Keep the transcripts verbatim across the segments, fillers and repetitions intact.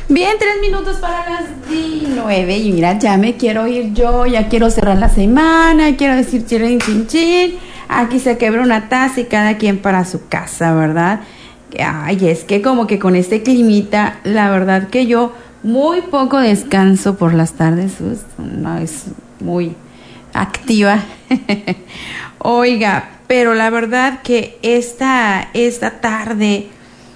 Bien, tres minutos para las nueve y mira, ya me quiero ir yo, ya quiero cerrar la semana, quiero decir chirin chin chin, aquí se quebra una taza y cada quien para su casa, ¿verdad? Ay, es que como que con este climita, la verdad que yo muy poco descanso por las tardes, pues, no es muy activa. Oiga, pero la verdad que esta, esta tarde...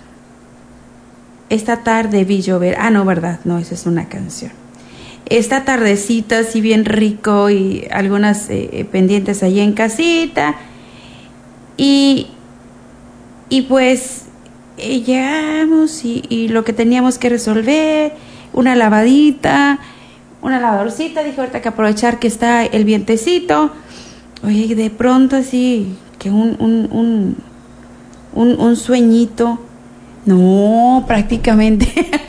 Esta tarde vi llover. Ah, no, ¿verdad? No, esa es una canción. Esta tardecita, así bien rico y algunas eh, pendientes allí en casita. Y, y pues eh, llegamos y, y lo que teníamos que resolver, una lavadita, una lavadorcita. Dije ahorita que aprovechar que está el vientecito. Oye, de pronto así, que un, un, un, un, un sueñito. No, prácticamente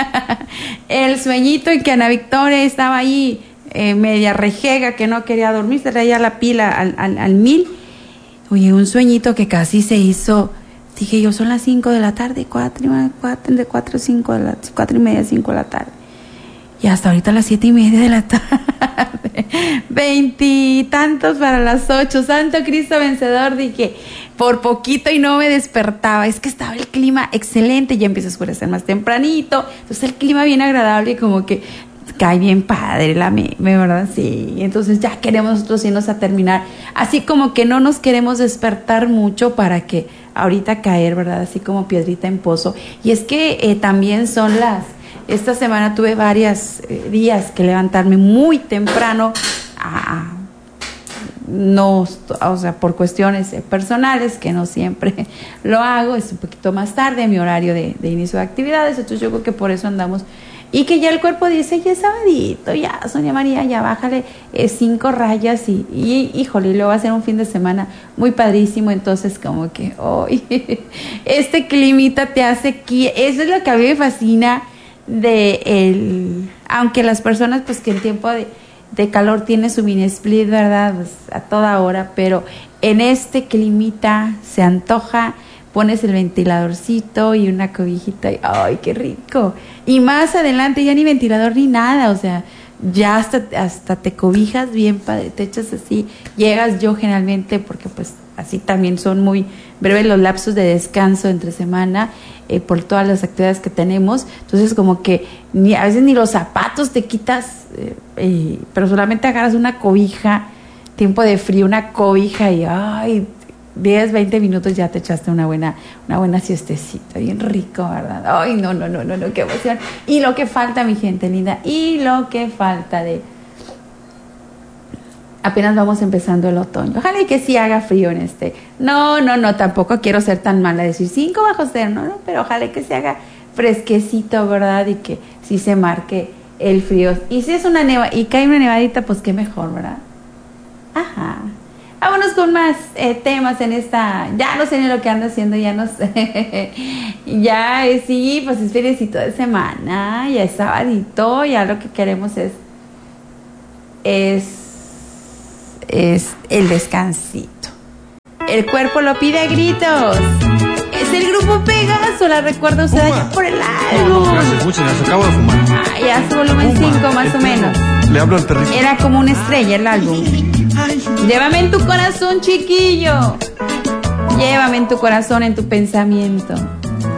el sueñito en que Ana Victoria estaba ahí eh, media rejega, que no quería dormir, se traía la pila al, al, al mil. Oye, un sueñito que casi se hizo. Dije yo, son las cinco de la tarde, cuatro, cuatro, de cuatro, cinco de la, cuatro y media, cinco de la tarde. Y hasta ahorita a las siete y media de la tarde, veintitantos para las ocho, Santo Cristo Vencedor, dije, por poquito y no me despertaba, es que estaba el clima excelente, ya empieza a oscurecer más tempranito, entonces el clima bien agradable y como que cae bien padre la meme, ¿verdad? Sí, entonces ya queremos nosotros irnos a terminar, así como que no nos queremos despertar mucho para que ahorita caer, ¿verdad? Así como piedrita en pozo, y es que eh, también son las... Esta semana tuve varios eh, días que levantarme muy temprano, a, no, o sea, por cuestiones eh, personales, que no siempre lo hago, es un poquito más tarde mi horario de, de inicio de actividades, entonces yo creo que por eso andamos, y que ya el cuerpo dice, ya es sabadito, ya, Sonia María, ya bájale eh, cinco rayas, y, y híjole, y luego va a ser un fin de semana muy padrísimo, entonces como que, oh, este climita te hace, eso es lo que a mí me fascina, de el, aunque las personas pues que en tiempo de, de calor tiene su mini split, verdad, pues, a toda hora, pero en este climita se antoja, pones el ventiladorcito y una cobijita y ¡ay, qué rico! Y más adelante ya ni ventilador ni nada, o sea, ya hasta, hasta te cobijas bien, te echas así, llegas yo generalmente, porque pues así también son muy breves los lapsos de descanso entre semana, eh, por todas las actividades que tenemos, entonces como que ni a veces ni los zapatos te quitas, eh, eh, pero solamente agarras una cobija, tiempo de frío, una cobija y ay, diez, veinte minutos ya te echaste una buena, una buena siestecita, bien rico, ¿verdad? Ay, no, no, no, no, no, qué emoción. Y lo que falta, mi gente linda, y lo que falta de... Apenas vamos empezando el otoño. Ojalá y que sí haga frío en este. No, no, no, tampoco quiero ser tan mala, decir cinco bajo cero, no, no, pero ojalá y que se haga fresquecito, ¿verdad? Y que sí se marque el frío. Y si es una neva y cae una nevadita, pues qué mejor, ¿verdad? Ajá. Vámonos con más eh, temas en esta, ya no sé ni lo que ando haciendo, ya no sé, ya eh, sí, pues es feriecito de semana, ya es sabadito, ya lo que queremos es, es, es el descansito. El cuerpo lo pide a gritos. Es el grupo Pegaso, la recuerda usted allá por el álbum. Gracias, muchas gracias, acabo de fumar. Ah, ya su volumen cinco más o menos. Le hablo al perrito. Era como una estrella el álbum. Llévame en tu corazón, chiquillo. Llévame en tu corazón, en tu pensamiento.